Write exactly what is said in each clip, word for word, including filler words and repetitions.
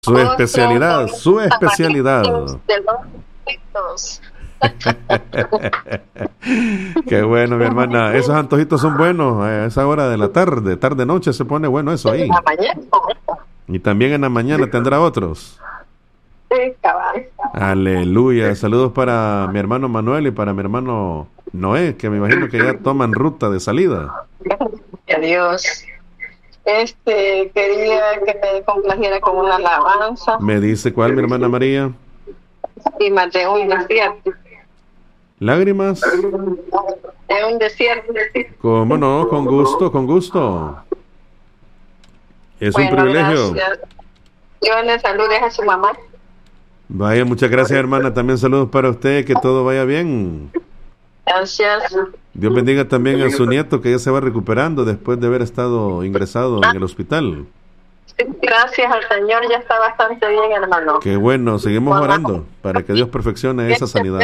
Su especialidad, su especialidad. De los antojitos. Qué bueno, mi hermana. Esos antojitos son buenos a esa hora de la tarde, tarde noche se pone bueno eso ahí. En la mañana. Y también en la mañana tendrá otros. Sí, cabal. Aleluya. Saludos para mi hermano Manuel y para mi hermano Noé, que me imagino que ya toman ruta de salida. Adiós. Este, quería que me complaciera con una alabanza. Me dice cuál, mi hermana María. Y más de un desierto. ¿Lágrimas? De un desierto. ¿Cómo no? Con gusto, con gusto. Es Bueno, un privilegio. Gracias. Yo le saludes a su mamá. Vaya, muchas gracias, hermana. También saludos para usted, que todo vaya bien. Gracias. Dios bendiga también a su nieto, que ya se va recuperando después de haber estado ingresado en el hospital. Gracias al Señor, ya está bastante bien, hermano. Qué bueno, seguimos orando para que Dios perfeccione esa sanidad.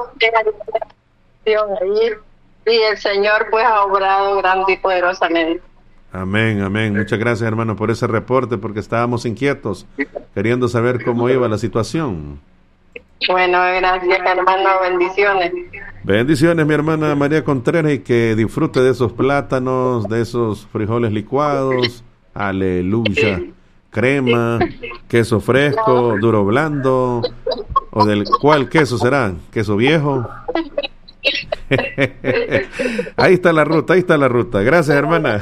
Y el Señor pues ha obrado grande y poderosamente. Amén, amén. Muchas gracias, hermano, por ese reporte, porque estábamos inquietos, queriendo saber cómo iba la situación. Bueno, gracias, hermano. Bendiciones. Bendiciones, mi hermana María Contreras, y que disfrute de esos plátanos, de esos frijoles licuados. Aleluya. Crema, queso fresco, duro blando, o del cuál queso será, queso viejo. Ahí está la ruta, ahí está la ruta. Gracias, hermana.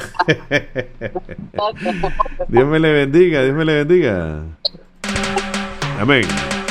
Dios me le bendiga, Dios me le bendiga. Amén.